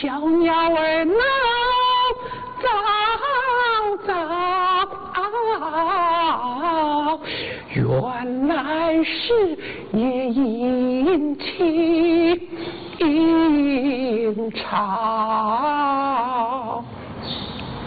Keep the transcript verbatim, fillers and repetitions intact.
小鸟儿闹早早，原来是夜莺情长。